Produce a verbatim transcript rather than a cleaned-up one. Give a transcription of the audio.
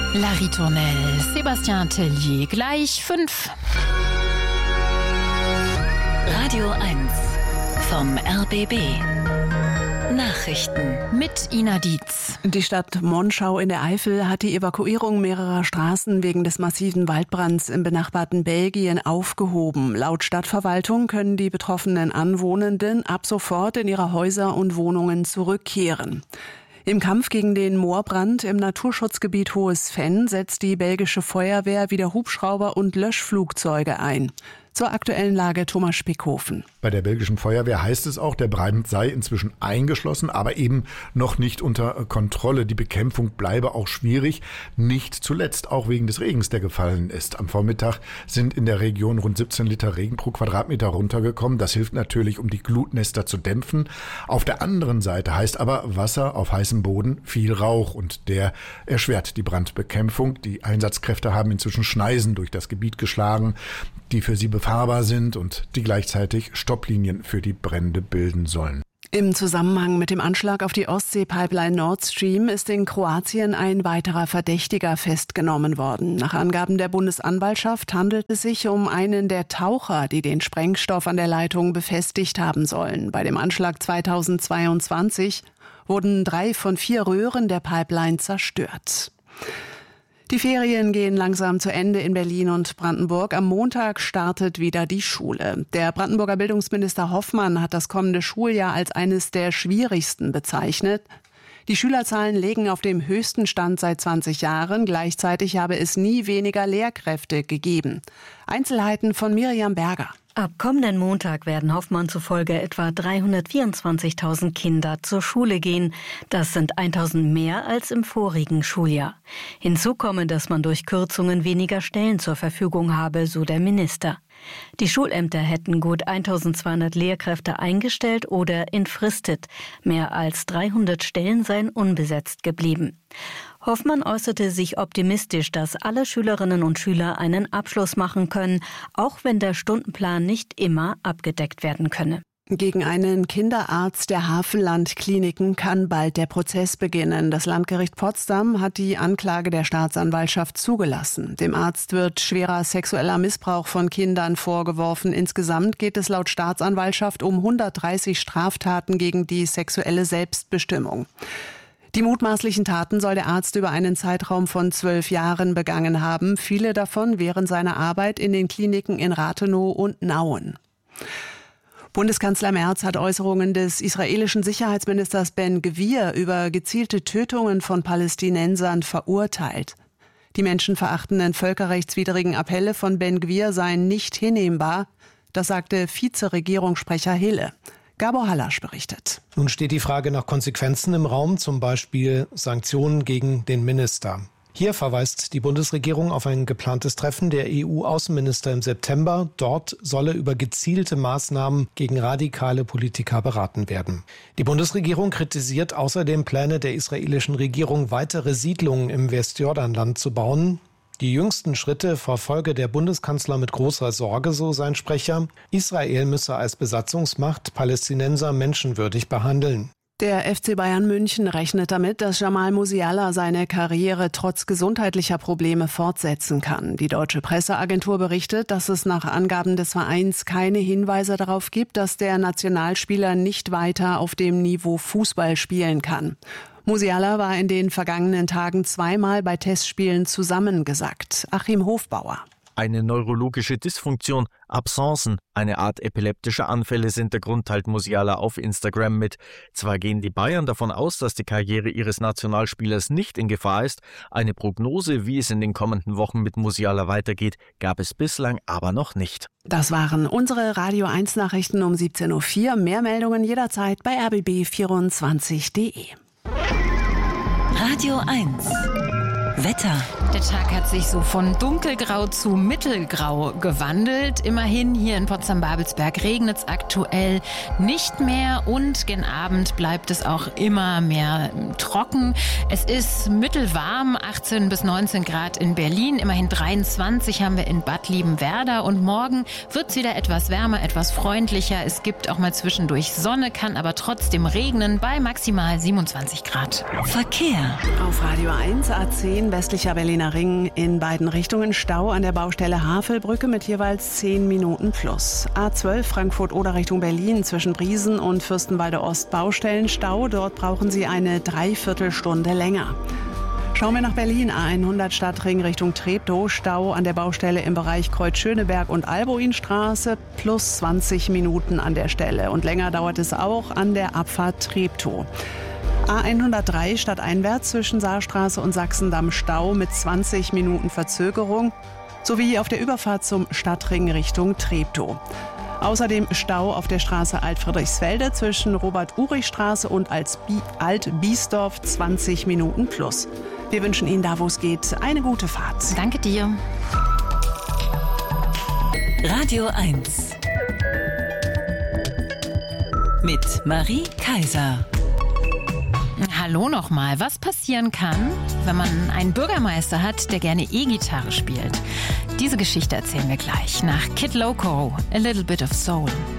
La Ritournelle, Sébastien Tellier, gleich fünf. Radio eins vom R B B. Nachrichten mit Ina Dietz. Die Stadt Monschau in der Eifel hat die Evakuierung mehrerer Straßen wegen des massiven Waldbrands im benachbarten Belgien aufgehoben. Laut Stadtverwaltung können die betroffenen Anwohnenden ab sofort in ihre Häuser und Wohnungen zurückkehren. Im Kampf gegen den Moorbrand im Naturschutzgebiet Hohes Venn setzt die belgische Feuerwehr wieder Hubschrauber und Löschflugzeuge ein. Zur aktuellen Lage Thomas Spickhofen. Bei der belgischen Feuerwehr heißt es auch, der Brand sei inzwischen eingeschlossen, aber eben noch nicht unter Kontrolle. Die Bekämpfung bleibe auch schwierig, nicht zuletzt auch wegen des Regens, der gefallen ist. Am Vormittag sind in der Region rund siebzehn Liter Regen pro Quadratmeter runtergekommen. Das hilft natürlich, um die Glutnester zu dämpfen. Auf der anderen Seite heißt aber Wasser auf heißem Boden viel Rauch und der erschwert die Brandbekämpfung. Die Einsatzkräfte haben inzwischen Schneisen durch das Gebiet geschlagen, die für sie befahrbar sind und die gleichzeitig Stopplinien für die Brände bilden sollen. Im Zusammenhang mit dem Anschlag auf die Ostsee-Pipeline Nord Stream ist in Kroatien ein weiterer Verdächtiger festgenommen worden. Nach Angaben der Bundesanwaltschaft handelt es sich um einen der Taucher, die den Sprengstoff an der Leitung befestigt haben sollen. Bei dem Anschlag zweitausendzweiundzwanzig wurden drei von vier Röhren der Pipeline zerstört. Die Ferien gehen langsam zu Ende in Berlin und Brandenburg. Am Montag startet wieder die Schule. Der Brandenburger Bildungsminister Hoffmann hat das kommende Schuljahr als eines der schwierigsten bezeichnet. Die Schülerzahlen liegen auf dem höchsten Stand seit zwanzig Jahren. Gleichzeitig habe es nie weniger Lehrkräfte gegeben. Einzelheiten von Miriam Berger. Ab kommenden Montag werden Hoffmann zufolge etwa dreihundertvierundzwanzigtausend Kinder zur Schule gehen. Das sind tausend mehr als im vorigen Schuljahr. Hinzu komme, dass man durch Kürzungen weniger Stellen zur Verfügung habe, so der Minister. Die Schulämter hätten gut eintausendzweihundert Lehrkräfte eingestellt oder entfristet. Mehr als dreihundert Stellen seien unbesetzt geblieben. Hoffmann äußerte sich optimistisch, dass alle Schülerinnen und Schüler einen Abschluss machen können, auch wenn der Stundenplan nicht immer abgedeckt werden könne. Gegen einen Kinderarzt der Havelland-Kliniken kann bald der Prozess beginnen. Das Landgericht Potsdam hat die Anklage der Staatsanwaltschaft zugelassen. Dem Arzt wird schwerer sexueller Missbrauch von Kindern vorgeworfen. Insgesamt geht es laut Staatsanwaltschaft um hundertdreißig Straftaten gegen die sexuelle Selbstbestimmung. Die mutmaßlichen Taten soll der Arzt über einen Zeitraum von zwölf Jahren begangen haben. Viele davon während seiner Arbeit in den Kliniken in Rathenow und Nauen. Bundeskanzler Merz hat Äußerungen des israelischen Sicherheitsministers Ben-Gvir über gezielte Tötungen von Palästinensern verurteilt. Die menschenverachtenden, völkerrechtswidrigen Appelle von Ben-Gvir seien nicht hinnehmbar, das sagte Vizeregierungssprecher Hille. Gabor Hallasch berichtet. Nun steht die Frage nach Konsequenzen im Raum, zum Beispiel Sanktionen gegen den Minister. Hier verweist die Bundesregierung auf ein geplantes Treffen der E U-Außenminister im September. Dort solle über gezielte Maßnahmen gegen radikale Politiker beraten werden. Die Bundesregierung kritisiert außerdem Pläne der israelischen Regierung, weitere Siedlungen im Westjordanland zu bauen. Die jüngsten Schritte verfolge der Bundeskanzler mit großer Sorge, so sein Sprecher. Israel müsse als Besatzungsmacht Palästinenser menschenwürdig behandeln. Der F C Bayern München rechnet damit, dass Jamal Musiala seine Karriere trotz gesundheitlicher Probleme fortsetzen kann. Die deutsche Presseagentur berichtet, dass es nach Angaben des Vereins keine Hinweise darauf gibt, dass der Nationalspieler nicht weiter auf dem Niveau Fußball spielen kann. Musiala war in den vergangenen Tagen zweimal bei Testspielen zusammengesackt. Achim Hofbauer. Eine neurologische Dysfunktion, Absenzen, eine Art epileptische Anfälle sind der Grund, teilt Musiala auf Instagram mit. Zwar gehen die Bayern davon aus, dass die Karriere ihres Nationalspielers nicht in Gefahr ist, eine Prognose, wie es in den kommenden Wochen mit Musiala weitergeht, gab es bislang aber noch nicht. Das waren unsere Radio eins Nachrichten um siebzehn Uhr vier. Mehr Meldungen jederzeit bei r b b vierundzwanzig punkt de. Radio eins Wetter. Der Tag hat sich so von dunkelgrau zu mittelgrau gewandelt. Immerhin hier in Potsdam-Babelsberg regnet es aktuell nicht mehr und gen Abend bleibt es auch immer mehr trocken. Es ist mittelwarm, achtzehn bis neunzehn Grad in Berlin, immerhin dreiundzwanzig haben wir in Bad Liebenwerda und morgen wird es wieder etwas wärmer, etwas freundlicher. Es gibt auch mal zwischendurch Sonne, kann aber trotzdem regnen bei maximal siebenundzwanzig Grad. Verkehr. Auf Radio eins A zehn Berlin, westlicher Berliner Ring, in beiden Richtungen Stau an der Baustelle Havelbrücke mit jeweils zehn Minuten plus. A zwölf Frankfurt-Oder Richtung Berlin zwischen Briesen und Fürstenwalde Ost Baustellenstau. Dort brauchen Sie eine Dreiviertelstunde länger. Schauen wir nach Berlin, A hundert Stadtring Richtung Treptow, Stau an der Baustelle im Bereich Kreuz-Schöneberg und Alboinstraße, plus zwanzig Minuten an der Stelle. Und länger dauert es auch an der Abfahrt Treptow. A hundertdrei stadteinwärts zwischen Saarstraße und Sachsendamm Stau mit zwanzig Minuten Verzögerung, sowie auf der Überfahrt zum Stadtring Richtung Treptow. Außerdem Stau auf der Straße Alt-Friedrichsfelde zwischen Robert-Urich-Straße und Alt-Biesdorf, zwanzig Minuten plus. Wir wünschen Ihnen da, wo es geht, eine gute Fahrt. Danke dir. Radio eins mit Marie Kaiser. Hallo nochmal. Was passieren kann, wenn man einen Bürgermeister hat, der gerne E-Gitarre spielt? Diese Geschichte erzählen wir gleich nach Kid Loco, A Little Bit of Soul.